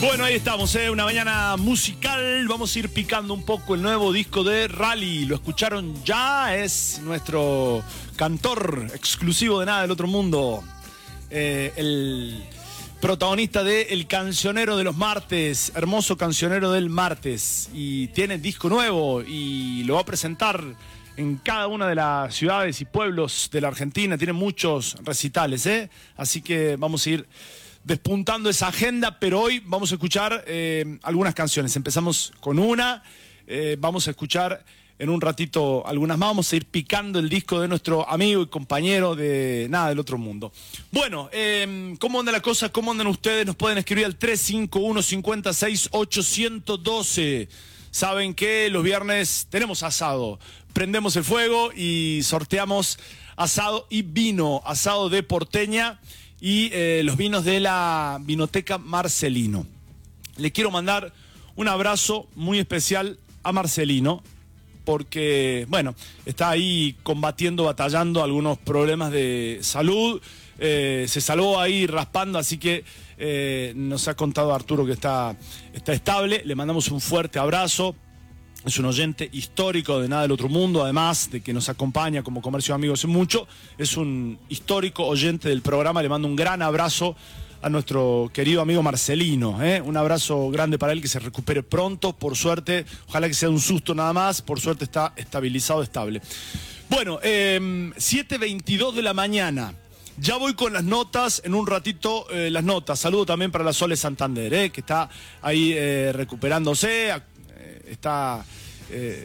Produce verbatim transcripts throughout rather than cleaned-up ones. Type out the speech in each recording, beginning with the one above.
Bueno, ahí estamos, ¿eh? Una mañana musical. Vamos a ir picando un poco el nuevo disco de Rally. Lo escucharon ya, es nuestro cantor exclusivo de Nada del Otro Mundo. Eh, el protagonista de El Cancionero de los Martes, hermoso Cancionero del Martes. Y tiene disco nuevo y lo va a presentar en cada una de las ciudades y pueblos de la Argentina. Tiene muchos recitales, ¿eh? Así que vamos a ir despuntando esa agenda, pero hoy vamos a escuchar eh, algunas canciones. Empezamos con una, eh, vamos a escuchar en un ratito algunas más. Vamos a ir picando el disco de nuestro amigo y compañero de Nada del Otro Mundo. Bueno, eh, ¿cómo anda la cosa? ¿Cómo andan ustedes? Nos pueden escribir al tres cinco uno, cinco seis, ocho uno dos. Saben que los viernes tenemos asado. Prendemos el fuego y sorteamos asado y vino, asado de Porteña y eh, los vinos de la Vinoteca Marcelino. Le quiero mandar un abrazo muy especial a Marcelino, porque, bueno, está ahí combatiendo, batallando algunos problemas de salud. Eh, se salvó ahí raspando, así que eh, nos ha contado Arturo que está, está estable. Le mandamos un fuerte abrazo. Es un oyente histórico de Nada del Otro Mundo, además de que nos acompaña como Comercio de Amigos hace mucho. Es un histórico oyente del programa. Le mando un gran abrazo a nuestro querido amigo Marcelino, ¿eh? Un abrazo grande para él, que se recupere pronto, por suerte. Ojalá que sea un susto nada más. Por suerte está estabilizado, estable. Bueno, eh, siete veintidós de la mañana. Ya voy con las notas, en un ratito eh, las notas. Saludo también para la Sole Santander, ¿eh? Que está ahí eh, recuperándose. Está eh,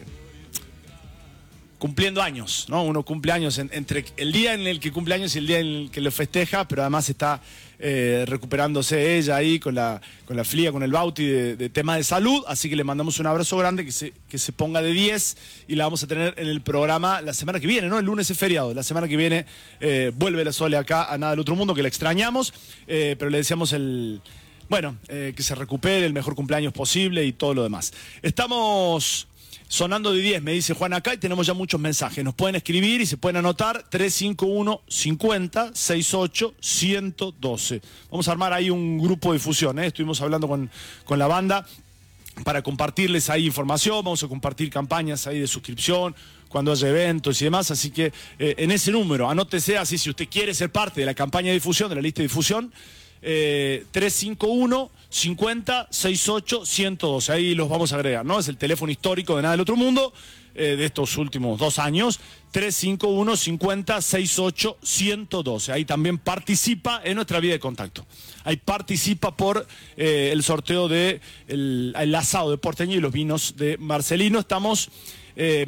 cumpliendo años, ¿no? Uno cumple años en, entre el día en el que cumple años y el día en el que lo festeja, pero además está eh, recuperándose ella ahí con la, con la flia, con el bauti de, de temas de salud, así que le mandamos un abrazo grande, que se, que se ponga de diez y la vamos a tener en el programa la semana que viene, ¿no? El lunes es feriado, la semana que viene eh, vuelve la Sole acá a Nada del Otro Mundo, que la extrañamos, eh, pero le deseamos el... Bueno, eh, que se recupere, el mejor cumpleaños posible y todo lo demás. Estamos sonando de diez, me dice Juan acá, y tenemos ya muchos mensajes. Nos pueden escribir y se pueden anotar tres cinco uno, cincuenta, sesenta y ocho, ciento doce. Vamos a armar ahí un grupo de difusión, ¿eh? Estuvimos hablando con, con la banda para compartirles ahí información. Vamos a compartir campañas ahí de suscripción cuando haya eventos y demás, así que eh, en ese número, anótese así si usted quiere ser parte de la campaña de difusión, de la lista de difusión. Eh, tres cinco uno, cincuenta, sesenta y ocho, ciento doce. Ahí los vamos a agregar, ¿no? Es el teléfono histórico de Nada del Otro Mundo eh, de estos últimos dos años. tres cinco uno, cincuenta, sesenta y ocho, ciento doce. Ahí también participa en nuestra vía de contacto. Ahí participa por eh, el sorteo de el, el asado de Porteña y los vinos de Marcelino. Estamos eh,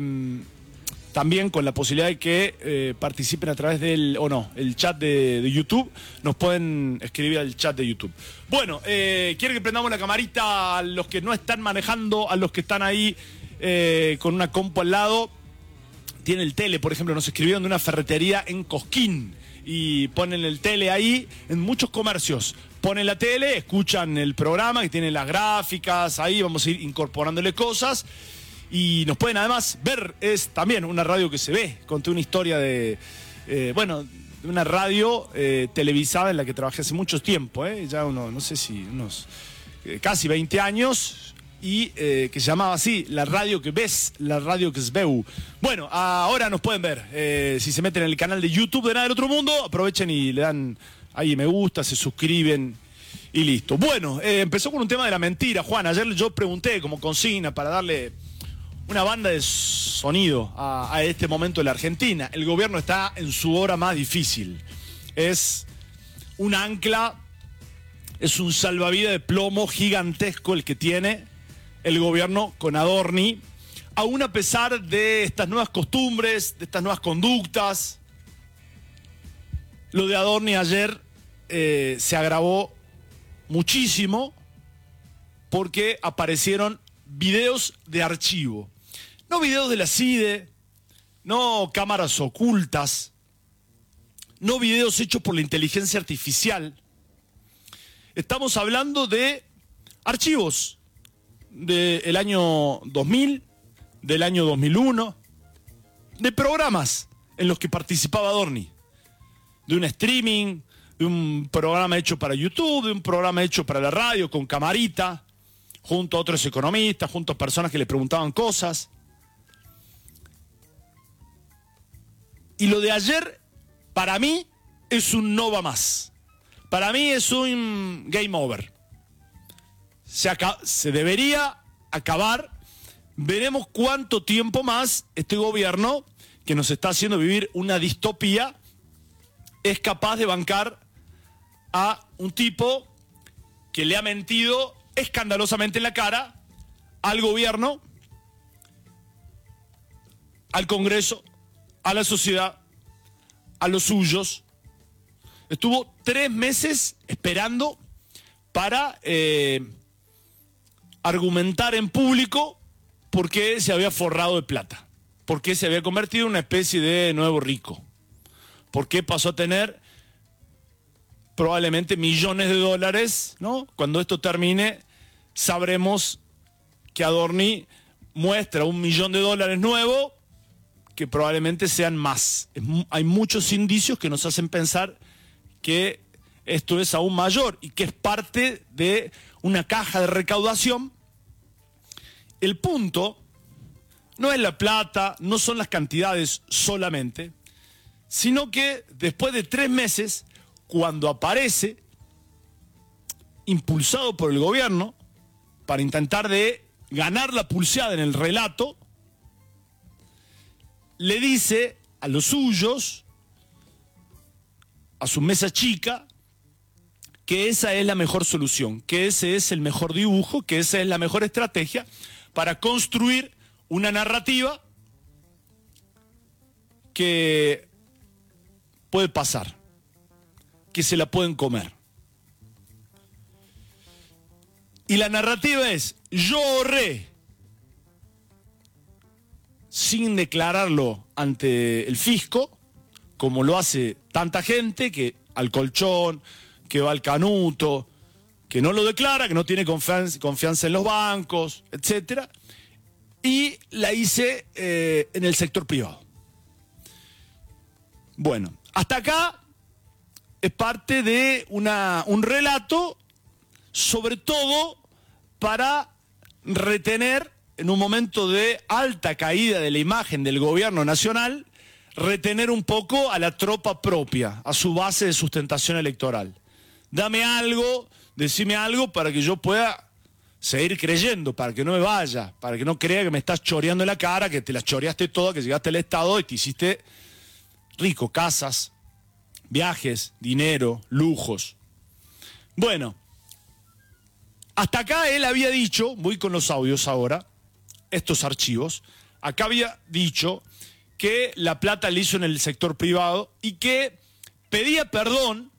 también con la posibilidad de que eh, participen a través del, o no, el chat de, de YouTube. Nos pueden escribir al chat de YouTube. Bueno, eh, quiero que prendamos la camarita a los que no están manejando, a los que están ahí eh, con una compu al lado. Tiene el tele, por ejemplo, nos escribieron de una ferretería en Cosquín y ponen el tele ahí en muchos comercios. Ponen la tele, escuchan el programa que tiene las gráficas, ahí vamos a ir incorporándole cosas. Y nos pueden además ver, es también una radio que se ve. Conté una historia de, eh, bueno, de una radio eh, televisada en la que trabajé hace mucho tiempo, eh, ya uno, no sé si unos eh, casi veinte años, y eh, que se llamaba así, la radio que ves, la radio que es veu. Bueno, ahora nos pueden ver, eh, si se meten en el canal de YouTube de Nada del Otro Mundo, aprovechen y le dan ahí me gusta, se suscriben y listo. Bueno, eh, empezó con un tema de la mentira, Juan. Ayer yo pregunté como consigna para darle una banda de sonido a, a este momento de la Argentina. El gobierno está en su hora más difícil. Es un ancla, es un salvavidas de plomo gigantesco el que tiene el gobierno con Adorni, aún a pesar de estas nuevas costumbres, de estas nuevas conductas. Lo de Adorni ayer eh, se agravó muchísimo porque aparecieron videos de archivo. No videos de la C I D E, no cámaras ocultas, no videos hechos por la inteligencia artificial. Estamos hablando de archivos del año dos mil, del año dos mil uno, de programas en los que participaba Adorni, de un streaming, de un programa hecho para YouTube, de un programa hecho para la radio, con camarita, junto a otros economistas, junto a personas que le preguntaban cosas. Y lo de ayer, para mí, es un no va más. Para mí es un game over. Se, se debería acabar. Veremos cuánto tiempo más este gobierno, que nos está haciendo vivir una distopía, es capaz de bancar a un tipo que le ha mentido escandalosamente en la cara al gobierno, al Congreso, a la sociedad, a los suyos. Estuvo tres meses esperando para eh, argumentar en público por qué se había forrado de plata, por qué se había convertido en una especie de nuevo rico, por qué pasó a tener probablemente millones de dólares, ¿no? Cuando esto termine, sabremos que Adorni muestra un millón de dólares nuevo, que probablemente sean más. Es, hay muchos indicios que nos hacen pensar que esto es aún mayor y que es parte de una caja de recaudación. El punto no es la plata, no son las cantidades solamente, sino que después de tres meses, cuando aparece, impulsado por el gobierno, para intentar de ganar la pulseada en el relato, le dice a los suyos, a su mesa chica, que esa es la mejor solución, que ese es el mejor dibujo, que esa es la mejor estrategia para construir una narrativa que puede pasar, que se la pueden comer. Y la narrativa es: yo ahorré, sin declararlo ante el fisco, como lo hace tanta gente, que al colchón, que va al canuto, que no lo declara, que no tiene confianza, confianza en los bancos, etcétera, y la hice eh, en el sector privado. Bueno, hasta acá es parte de una, un relato, sobre todo para retener, en un momento de alta caída de la imagen del gobierno nacional, retener un poco a la tropa propia, a su base de sustentación electoral. Dame algo, decime algo para que yo pueda seguir creyendo, para que no me vaya, para que no crea que me estás choreando en la cara, que te la choreaste toda, que llegaste al Estado y te hiciste rico, casas, viajes, dinero, lujos. Bueno, hasta acá él había dicho, voy con los audios ahora, estos archivos, acá había dicho que la plata la hizo en el sector privado y que pedía perdón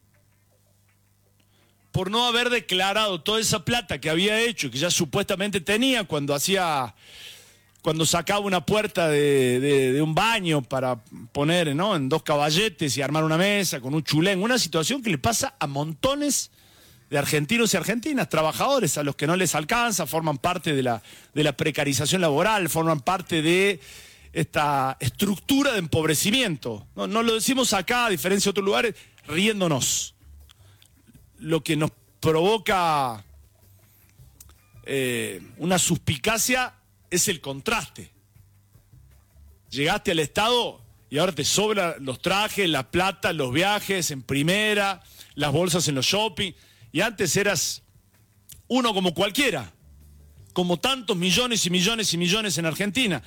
por no haber declarado toda esa plata que había hecho, que ya supuestamente tenía cuando hacía, cuando sacaba una puerta de, de, de un baño para poner, ¿no?, en dos caballetes y armar una mesa con un chulén, una situación que le pasa a montones de argentinos y argentinas, trabajadores a los que no les alcanza, forman parte de la, de la precarización laboral, forman parte de esta estructura de empobrecimiento. No, no lo decimos acá, a diferencia de otros lugares, riéndonos. Lo que nos provoca eh, una suspicacia es el contraste. Llegaste al Estado y ahora te sobran los trajes, la plata, los viajes en primera, las bolsas en los shopping. Y antes eras uno como cualquiera, como tantos millones y millones y millones en Argentina,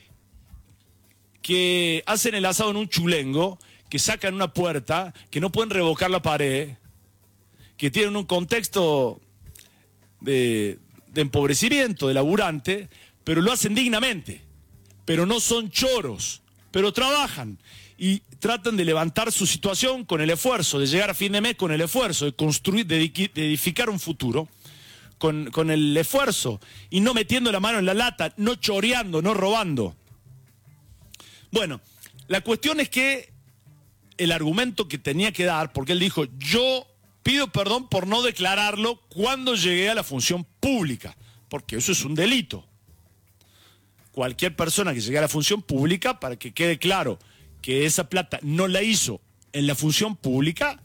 que hacen el asado en un chulengo, que sacan una puerta, que no pueden revocar la pared, que tienen un contexto de, de empobrecimiento, de laburante, pero lo hacen dignamente, pero no son choros, pero trabajan y tratan de levantar su situación con el esfuerzo, de llegar a fin de mes con el esfuerzo, de construir, de, de edificar un futuro, con, con el esfuerzo, y no metiendo la mano en la lata, no choreando, no robando. Bueno, la cuestión es que el argumento que tenía que dar, porque él dijo, yo pido perdón por no declararlo cuando llegué a la función pública, porque eso es un delito. Cualquier persona que llegue a la función pública, para que quede claro que esa plata no la hizo en la función pública,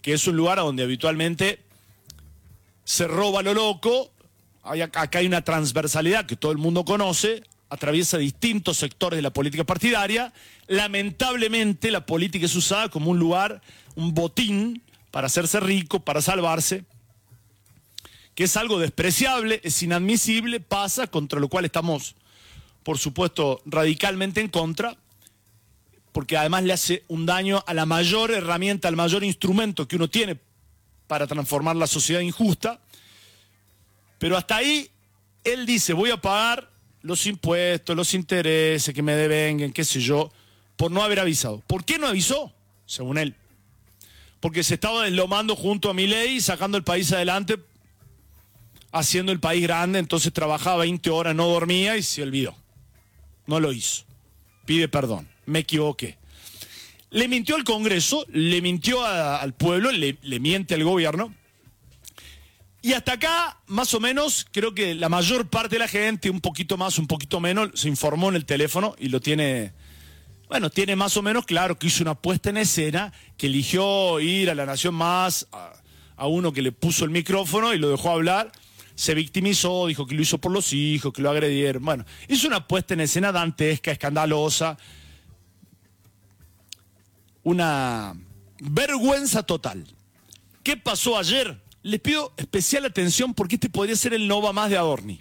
que es un lugar a donde habitualmente se roba lo loco. Hay, acá hay una transversalidad que todo el mundo conoce, atraviesa distintos sectores de la política partidaria. Lamentablemente la política es usada como un lugar, un botín para hacerse rico, para salvarse, que es algo despreciable, es inadmisible, pasa, contra lo cual estamos, por supuesto, radicalmente en contra, porque además le hace un daño a la mayor herramienta, al mayor instrumento que uno tiene para transformar la sociedad injusta. Pero hasta ahí, él dice, voy a pagar los impuestos, los intereses que me devenguen, qué sé yo, por no haber avisado. ¿Por qué no avisó? Según él. Porque se estaba deslomando junto a Milei, sacando el país adelante, haciendo el país grande, entonces trabajaba veinte horas, no dormía y se olvidó. No lo hizo. Pide perdón, me equivoqué. Le mintió al Congreso, le mintió a, al pueblo, le, le miente al gobierno. Y hasta acá, más o menos, creo que la mayor parte de la gente, un poquito más, un poquito menos, se informó en el teléfono y lo tiene, bueno, tiene más o menos claro que hizo una puesta en escena, que eligió ir a La Nación Más, a, a uno que le puso el micrófono y lo dejó hablar, se victimizó, dijo que lo hizo por los hijos, que lo agredieron. Bueno, hizo una puesta en escena dantesca, escandalosa, una vergüenza total. ¿Qué pasó ayer? Les pido especial atención porque este podría ser el no va más de Adorni.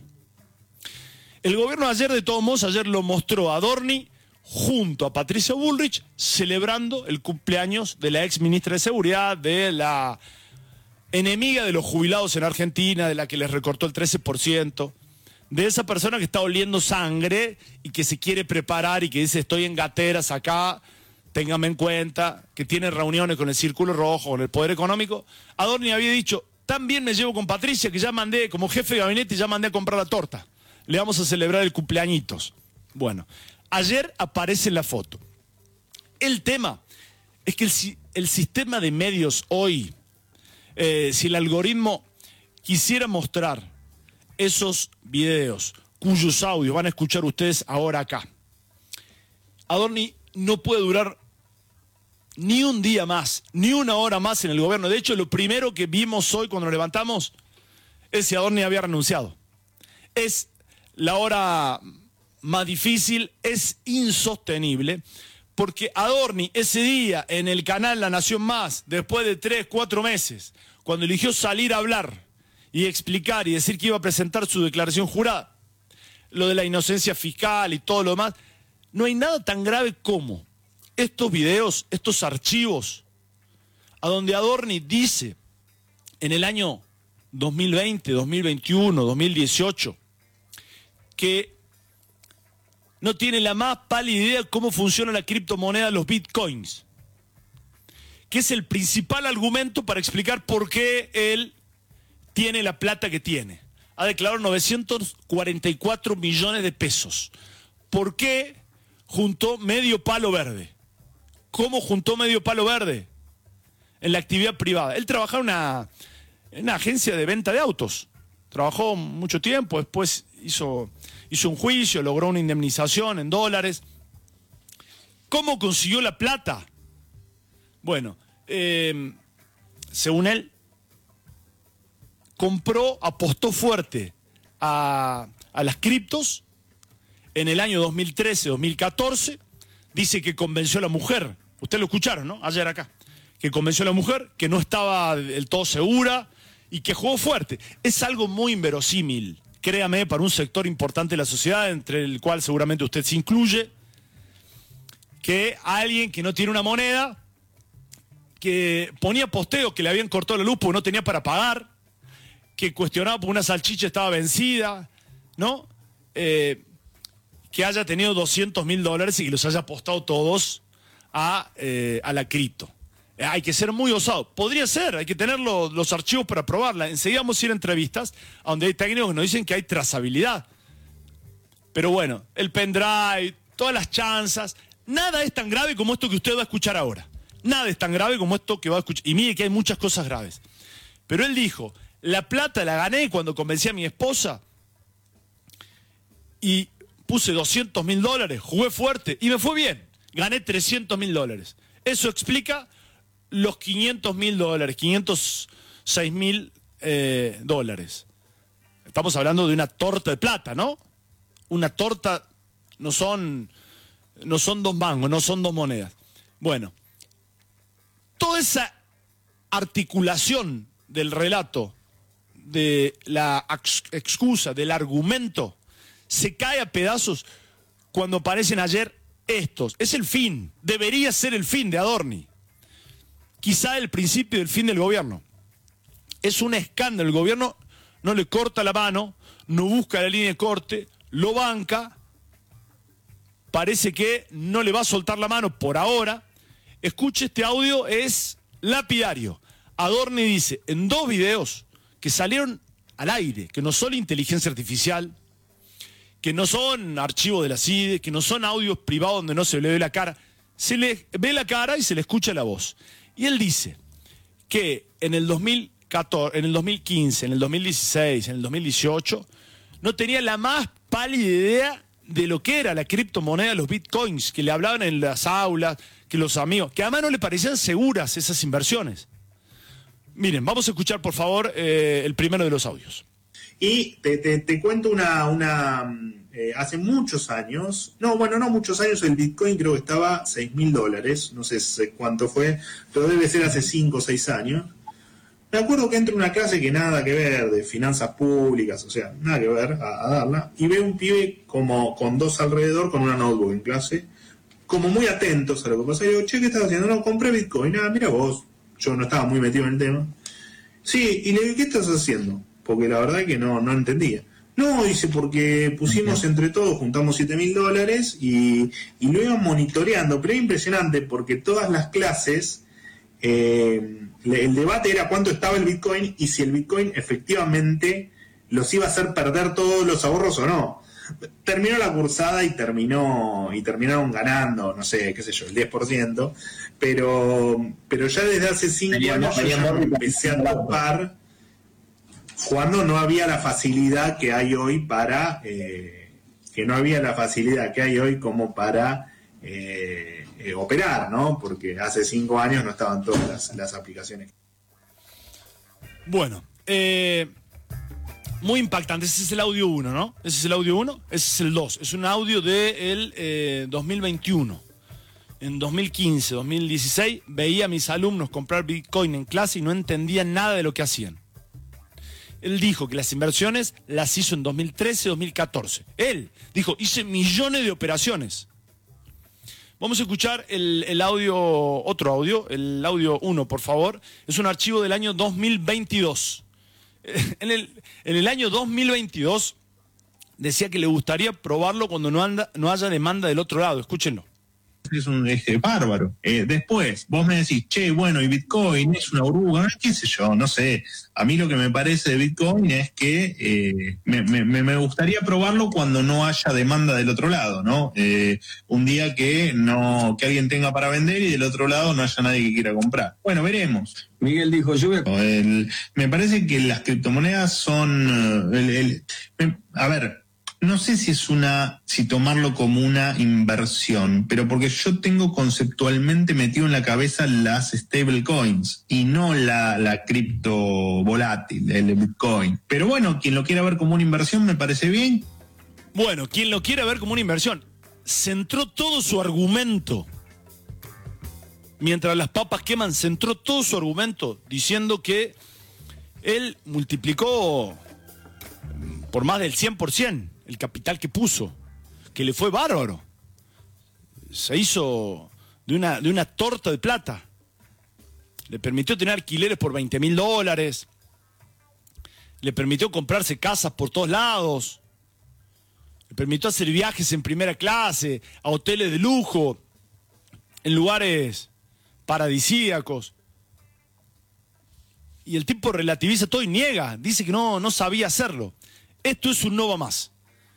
El gobierno ayer, de todos modos, ayer lo mostró a Adorni junto a Patricia Bullrich celebrando el cumpleaños de la ex ministra de Seguridad, de la enemiga de los jubilados en Argentina, de la que les recortó el trece por ciento, de esa persona que está oliendo sangre y que se quiere preparar y que dice estoy en gateras acá, téngame en cuenta, que tiene reuniones con el Círculo Rojo, con el Poder Económico. Adorni había dicho, también me llevo con Patricia, que ya mandé, como jefe de gabinete, ya mandé a comprar la torta. Le vamos a celebrar el cumpleañitos. Bueno, ayer aparece la foto. El tema es que el, el sistema de medios hoy, eh, si el algoritmo quisiera mostrar esos videos, cuyos audios van a escuchar ustedes ahora acá, Adorni no puede durar ni un día más, ni una hora más en el gobierno. De hecho, lo primero que vimos hoy cuando nos levantamos es si Adorni había renunciado. Es la hora más difícil, es insostenible, porque Adorni ese día en el canal La Nación Más, después de tres, cuatro meses, cuando eligió salir a hablar y explicar y decir que iba a presentar su declaración jurada, lo de la inocencia fiscal y todo lo demás, no hay nada tan grave como estos videos, estos archivos, a donde Adorni dice en el año dos mil veinte, dos mil veintiuno, dos mil dieciocho, que no tiene la más pálida idea de cómo funciona la criptomoneda, los bitcoins, que es el principal argumento para explicar por qué él tiene la plata que tiene. Ha declarado novecientos cuarenta y cuatro millones de pesos. ¿Por qué juntó medio palo verde? ¿Cómo juntó medio palo verde? En la actividad privada. Él trabajaba en una, en una agencia de venta de autos. Trabajó mucho tiempo, después hizo, hizo un juicio, logró una indemnización en dólares. ¿Cómo consiguió la plata? Bueno, eh, según él, compró, apostó fuerte a, a las criptos en el año dos mil trece, dos mil catorce. Dice que convenció a la mujer, ustedes lo escucharon, ¿no? Ayer acá, que convenció a la mujer, que no estaba del todo segura y que jugó fuerte. Es algo muy inverosímil, créame, para un sector importante de la sociedad, entre el cual seguramente usted se incluye, que alguien que no tiene una moneda, que ponía posteos que le habían cortado la luz porque no tenía para pagar, que cuestionaba porque una salchicha estaba vencida, ¿no? Eh... que haya tenido doscientos mil dólares y que los haya apostado todos a, eh, a la cripto. Eh, hay que ser muy osado. Podría ser, hay que tener los, los archivos para probarla. Enseguida vamos a ir a entrevistas a donde hay técnicos que nos dicen que hay trazabilidad. Pero bueno, el pendrive, todas las chanzas, nada es tan grave como esto que usted va a escuchar ahora. Nada es tan grave como esto que va a escuchar. Y mire que hay muchas cosas graves. Pero él dijo, la plata la gané cuando convencí a mi esposa y puse doscientos mil dólares, jugué fuerte y me fue bien. Gané trescientos mil dólares. Eso explica los quinientos mil dólares, quinientos seis mil eh, dólares. Estamos hablando de una torta de plata, ¿no? Una torta no son, no son dos mangos, no son dos monedas. Bueno, toda esa articulación del relato, de la excusa, del argumento, se cae a pedazos cuando aparecen ayer estos. Es el fin, debería ser el fin de Adorni. Quizá el principio del fin del gobierno. Es un escándalo, el gobierno no le corta la mano, no busca la línea de corte, lo banca, parece que no le va a soltar la mano por ahora. Escuche, este audio es lapidario. Adorni dice en dos videos que salieron al aire, que no son inteligencia artificial, que no son archivos de la C I D E, que no son audios privados donde no se le ve la cara, se le ve la cara y se le escucha la voz. Y él dice que en el dos mil catorce, en el dos mil quince, en el dos mil dieciséis, en el dos mil dieciocho, no tenía la más pálida idea de lo que era la criptomoneda, los bitcoins, que le hablaban en las aulas, que los amigos, que además no le parecían seguras esas inversiones. Miren, vamos a escuchar por favor eh, el primero de los audios. Y te, te, te cuento una, una eh, hace muchos años, no, bueno, no muchos años, el Bitcoin creo que estaba seis mil dólares, no sé cuánto fue, pero debe ser hace cinco o seis años. Me acuerdo que entro a una clase que nada que ver, de finanzas públicas, o sea, nada que ver, a, a darla, y veo un pibe como con dos alrededor, con una notebook en clase, como muy atentos a lo que pasa. Y digo, che, ¿qué estás haciendo? No, compré Bitcoin. Ah, mira vos, yo no estaba muy metido en el tema. Sí, y le digo, ¿qué estás haciendo? Porque la verdad es que no, no entendía. No, dice, porque pusimos entre todos, juntamos siete mil dólares y, y lo iban monitoreando. Pero es impresionante porque todas las clases, eh, el debate era cuánto estaba el Bitcoin y si el Bitcoin efectivamente los iba a hacer perder todos los ahorros o no. Terminó la cursada y terminó y terminaron ganando, no sé, qué sé yo, el diez por ciento. Pero, pero ya desde hace cinco años yo ya me empecé a topar cuando no había la facilidad que hay hoy para, eh, que no había la facilidad que hay hoy como para eh, eh, operar, ¿no? Porque hace cinco años no estaban todas las, las aplicaciones. Bueno, eh, muy impactante. Ese es el audio uno, ¿no? Ese es el audio uno, ese es el dos. Es un audio del eh, dos mil veintiuno. En dos mil quince, dos mil dieciséis, veía a mis alumnos comprar Bitcoin en clase y no entendían nada de lo que hacían. Él dijo que las inversiones las hizo en dos mil trece, dos mil catorce. Él dijo, hice millones de operaciones. Vamos a escuchar el, el audio, otro audio, el audio uno, por favor. Es un archivo del año dos mil veintidós. En el, en el año dos mil veintidós decía que le gustaría probarlo cuando no, anda, no haya demanda del otro lado. Escúchenlo. Es un es bárbaro. Eh, después, vos me decís, che, bueno, y Bitcoin es una burbuja, qué sé yo, no sé. A mí lo que me parece de Bitcoin es que eh, me, me, me gustaría probarlo cuando no haya demanda del otro lado, ¿no? Eh, un día que no que alguien tenga para vender y del otro lado no haya nadie que quiera comprar. Bueno, veremos. Miguel dijo, yo voy a... el, me parece que las criptomonedas son... El, el, me, a ver... No sé si es una, si tomarlo como una inversión, pero porque yo tengo conceptualmente metido en la cabeza las stablecoins y no la, la cripto volátil, el Bitcoin. Pero bueno, quien lo quiera ver como una inversión me parece bien. Bueno, quien lo quiera ver como una inversión, centró todo su argumento. Mientras las papas queman, centró todo su argumento diciendo que él multiplicó por más del cien por ciento el capital que puso, que le fue bárbaro. Se hizo de una, de una torta de plata. Le permitió tener alquileres por veinte mil dólares. Le permitió comprarse casas por todos lados. Le permitió hacer viajes en primera clase, a hoteles de lujo, en lugares paradisíacos. Y el tipo relativiza todo y niega, dice que no, no sabía hacerlo. Esto es un no va más.